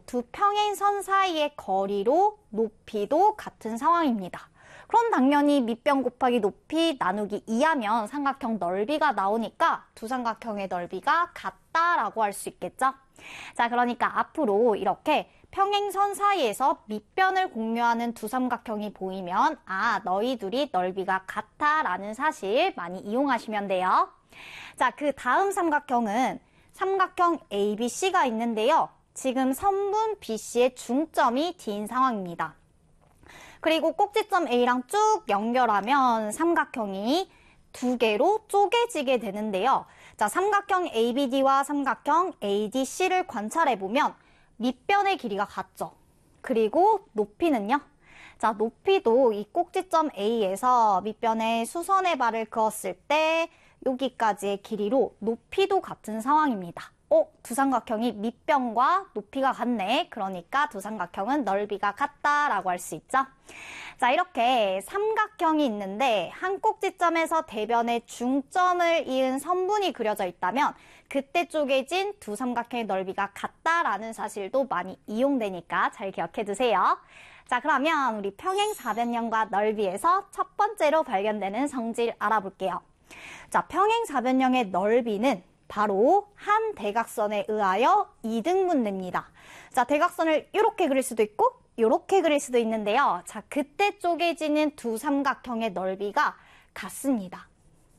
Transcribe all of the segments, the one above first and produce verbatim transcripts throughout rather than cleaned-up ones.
두 평행선 사이의 거리로 높이도 같은 상황입니다. 그럼 당연히 밑변 곱하기 높이 나누기 이 하면 삼각형 넓이가 나오니까 두 삼각형의 넓이가 같다라고 할 수 있겠죠? 자, 그러니까 앞으로 이렇게 평행선 사이에서 밑변을 공유하는 두 삼각형이 보이면 아, 너희 둘이 넓이가 같다라는 사실 많이 이용하시면 돼요. 자, 그 다음 삼각형은 삼각형 에이비씨가 있는데요. 지금 선분 비씨의 중점이 D인 상황입니다. 그리고 꼭지점 A랑 쭉 연결하면 삼각형이 두 개로 쪼개지게 되는데요. 자, 삼각형 에이비디와 삼각형 에이디씨를 관찰해보면 밑변의 길이가 같죠. 그리고 높이는요. 자, 높이도 이 꼭지점 A에서 밑변에 수선의 발을 그었을 때 여기까지의 길이로 높이도 같은 상황입니다. 어? 두 삼각형이 밑변과 높이가 같네. 그러니까 두 삼각형은 넓이가 같다라고 할 수 있죠. 자, 이렇게 삼각형이 있는데 한 꼭지점에서 대변의 중점을 이은 선분이 그려져 있다면 그때 쪼개진 두 삼각형의 넓이가 같다라는 사실도 많이 이용되니까 잘 기억해 두세요. 자, 그러면 우리 평행사변형과 넓이에서 첫 번째로 발견되는 성질 알아볼게요. 자, 평행사변형의 넓이는 바로 한 대각선에 의하여 이등분됩니다. 자, 대각선을 이렇게 그릴 수도 있고 이렇게 그릴 수도 있는데요. 자, 그때 쪼개지는 두 삼각형의 넓이가 같습니다.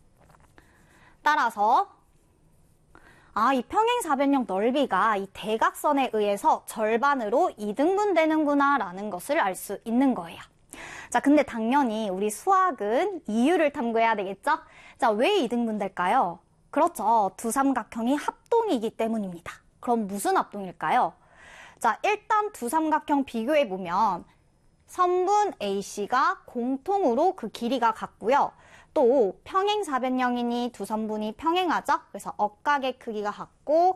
따라서 아, 이 평행사변형 넓이가 이 대각선에 의해서 절반으로 이등분되는구나 라는 것을 알 수 있는 거예요. 자, 근데 당연히 우리 수학은 이유를 탐구해야 되겠죠? 자, 왜 이등분될까요? 그렇죠. 두 삼각형이 합동이기 때문입니다. 그럼 무슨 합동일까요? 자, 일단 두 삼각형 비교해보면 선분 에이씨가 공통으로 그 길이가 같고요. 또 평행사변형이니 두 선분이 평행하죠? 그래서 억각의 크기가 같고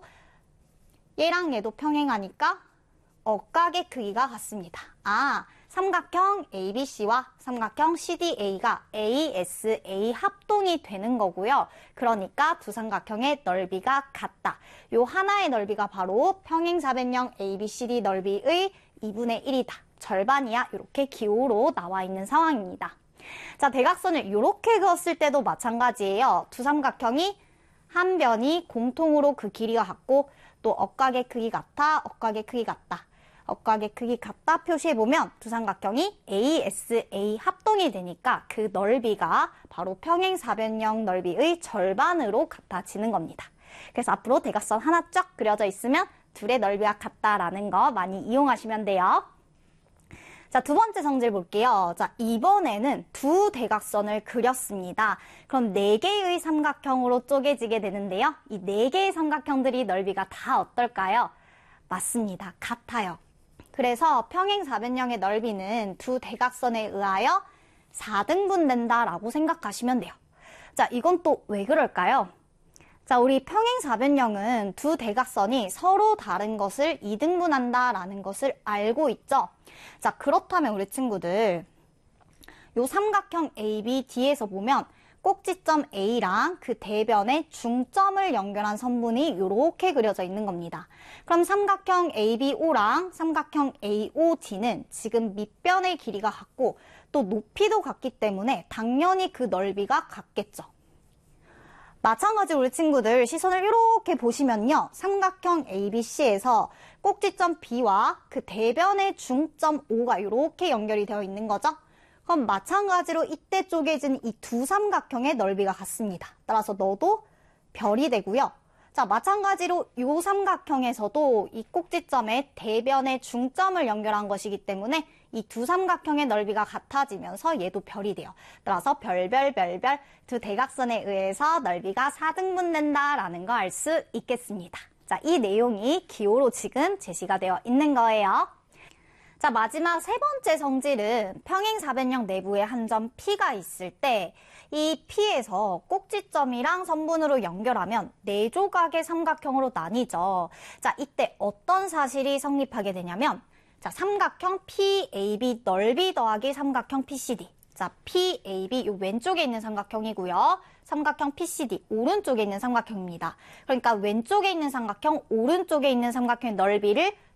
얘랑 얘도 평행하니까 억각의 크기가 같습니다. 아, 삼각형 에이비씨와 삼각형 씨디에이가 에이에스에이 합동이 되는 거고요. 그러니까 두 삼각형의 넓이가 같다. 요 하나의 넓이가 바로 평행사변형 에이비씨디 넓이의 이분의 일이다. 절반이야. 이렇게 기호로 나와 있는 상황입니다. 자, 대각선을 이렇게 그었을 때도 마찬가지예요. 두 삼각형이 한 변이 공통으로 그 길이가 같고 또 억각의 크기 같아, 억각의 크기 같다. 억각의 크기 같다 표시해보면 두 삼각형이 에이에스에이 합동이 되니까 그 넓이가 바로 평행사변형 넓이의 절반으로 같아지는 겁니다. 그래서 앞으로 대각선 하나 쫙 그려져 있으면 둘의 넓이가 같다라는 거 많이 이용하시면 돼요. 자, 두 번째 성질 볼게요. 자, 이번에는 두 대각선을 그렸습니다. 그럼 네 개의 삼각형으로 쪼개지게 되는데요. 이 네 개의 삼각형들이 넓이가 다 어떨까요? 맞습니다. 같아요. 그래서 평행사변형의 넓이는 두 대각선에 의하여 사등분된다라고 생각하시면 돼요. 자, 이건 또 왜 그럴까요? 자, 우리 평행사변형은 두 대각선이 서로 다른 것을 이등분한다라는 것을 알고 있죠? 자, 그렇다면 우리 친구들 요 삼각형 에이비디에서 보면 꼭지점 A랑 그 대변의 중점을 연결한 선분이 이렇게 그려져 있는 겁니다. 그럼 삼각형 에이비오랑 삼각형 에이오디는 지금 밑변의 길이가 같고 또 높이도 같기 때문에 당연히 그 넓이가 같겠죠. 마찬가지로 우리 친구들 시선을 이렇게 보시면요. 삼각형 에이비씨에서 꼭지점 B와 그 대변의 중점 O가 이렇게 연결이 되어 있는 거죠. 그럼 마찬가지로 이때 쪼개진 이 두 삼각형의 넓이가 같습니다. 따라서 너도 별이 되고요. 자, 마찬가지로 이 삼각형에서도 이 꼭지점에 대변의 중점을 연결한 것이기 때문에 이 두 삼각형의 넓이가 같아지면서 얘도 별이 돼요. 따라서 별별 별별 두 대각선에 의해서 넓이가 사등분된다라는 거 알 수 있겠습니다. 자, 이 내용이 기호로 지금 제시가 되어 있는 거예요. 자, 마지막 세 번째 성질은 평행사변형 내부에 한 점 P가 있을 때 이 P에서 꼭지점이랑 선분으로 연결하면 네 조각의 삼각형으로 나뉘죠. 자, 이때 어떤 사실이 성립하게 되냐면 자, 삼각형 피에이비 넓이 더하기 삼각형 피씨디. 자, 피에이비 요 왼쪽에 있는 삼각형이고요. 삼각형 피씨디 오른쪽에 있는 삼각형입니다. 그러니까 왼쪽에 있는 삼각형, 오른쪽에 있는 삼각형의 넓이를